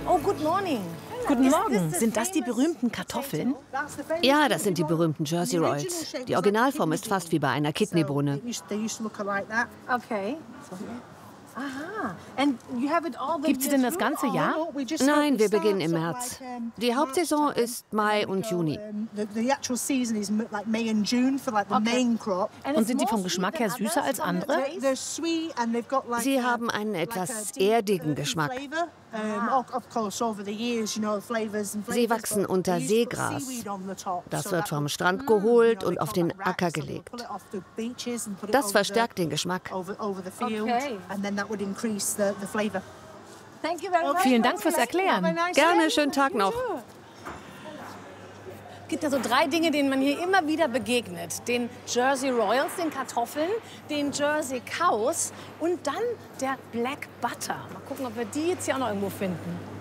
Oh, good morning. Guten Morgen. Sind das die berühmten Kartoffeln? Ja, das sind die berühmten Jersey Royals. Die Originalform ist fast wie bei einer Kidneybohne. Okay. Aha. And you have it all the Gibt es denn das ganze Jahr? Nein, wir beginnen im März. Die Hauptsaison ist Mai und Juni. Und sind die vom Geschmack her süßer als andere? Sie haben einen etwas erdigen Geschmack. Sie wachsen unter Seegras. Das wird vom Strand geholt und auf den Acker gelegt. Das verstärkt den Geschmack. Vielen Dank fürs Erklären. Gerne, schönen Tag noch. Es gibt ja so 3 Dinge, denen man hier immer wieder begegnet. Den Jersey Royals, den Kartoffeln, den Jersey Cows und dann der Black Butter. Mal gucken, ob wir die jetzt hier auch noch irgendwo finden.